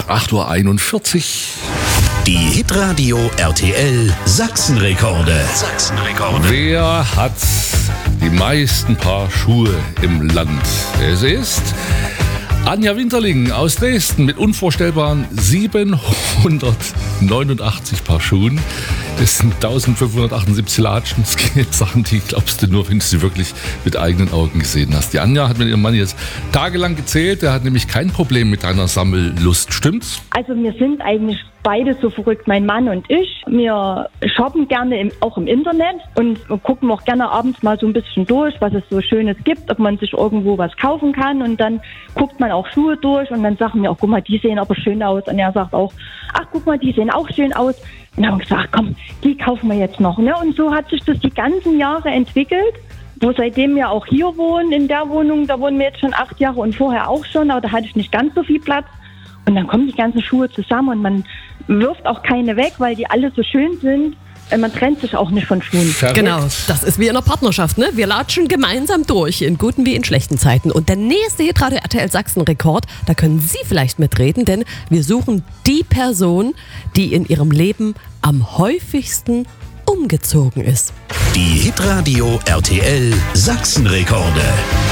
8:41 Uhr. Die Hitradio RTL Sachsenrekorde. Wer hat die meisten Paar Schuhe im Land? Es ist Anja Winterling aus Dresden mit unvorstellbaren 789 Paar Schuhen. Das sind 1578 Latschen. Das sind Sachen, die glaubst du nur, wenn du sie wirklich mit eigenen Augen gesehen hast. Die Anja hat mit ihrem Mann jetzt tagelang gezählt. Der hat nämlich kein Problem mit einer Sammellust. Stimmt's? Also wir sind eigentlich beide so verrückt, mein Mann und ich. Wir shoppen gerne auch im Internet und gucken auch gerne abends mal so ein bisschen durch, was es so Schönes gibt, ob man sich irgendwo was kaufen kann. Und dann guckt man auch Schuhe durch und dann sagen wir auch, guck mal, die sehen aber schön aus. Und er sagt auch, ach guck mal, die sehen auch schön aus. Und dann haben wir gesagt, komm, die kaufen wir jetzt noch. Ne? Und so hat sich das die ganzen Jahre entwickelt. Wo seitdem wir auch hier wohnen, in der Wohnung, da wohnen wir jetzt schon 8 Jahre und vorher auch schon, aber da hatte ich nicht ganz so viel Platz. Und dann kommen die ganzen Schuhe zusammen und man wirft auch keine weg, weil die alle so schön sind. Man trennt sich auch nicht von Schuhen. Verrückt. Genau, das ist wie in einer Partnerschaft, ne? Wir latschen gemeinsam durch, in guten wie in schlechten Zeiten. Und der nächste Hitradio RTL Sachsen-Rekord, da können Sie vielleicht mitreden, denn wir suchen die Person, die in ihrem Leben am häufigsten umgezogen ist. Die Hitradio RTL Sachsenrekorde.